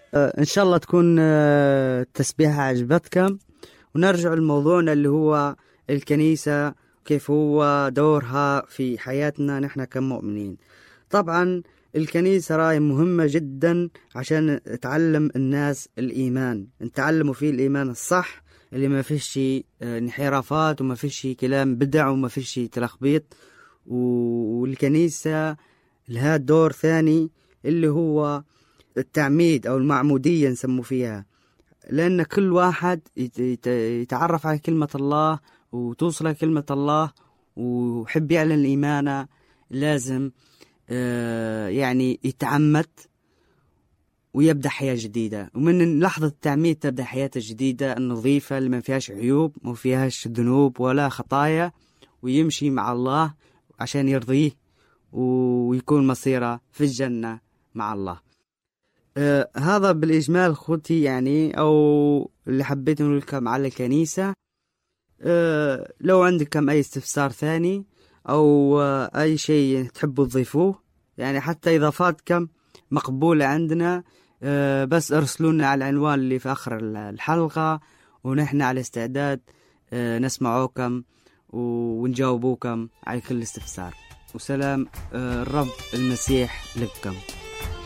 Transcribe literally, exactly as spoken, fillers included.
إن شاء الله تكون التسبيحة عجبتكم، ونرجع لموضوعنا اللي هو الكنيسة، كيف هو دورها في حياتنا نحن كمؤمنين. طبعا الكنيسة راي مهمة جدا عشان تعلم الناس الإيمان، نتعلموا فيه الإيمان الصح اللي ما فيش انحرافات وما فيش كلام بدع وما فيش تلخبيط. والكنيسة لها دور ثاني اللي هو التعميد أو المعمودية نسمو فيها، لأن كل واحد يتعرف على كلمة الله وتوصل كلمة الله وحب يعلن الإيمان لازم يعني يتعمد ويبدأ حياة جديدة. ومن لحظة التعميد تبدأ حياة جديدة النظيفة اللي ما فيهاش عيوب ما فيهاش ذنوب ولا خطايا، ويمشي مع الله عشان يرضيه ويكون مصيره في الجنة مع الله. آه هذا بالإجمال خوتي يعني، أو اللي حبيت نقول لكم على الكنيسة. آه لو عندكم أي استفسار ثاني أو آه أي شيء تحبوا تضيفوه، يعني حتى إضافاتكم مقبولة عندنا. آه بس ارسلونا على العنوان اللي في آخر الحلقة، ونحن على استعداد آه نسمعوكم ونجاوبوكم على كل استفسار. وسلام آه الرب المسيح لكم.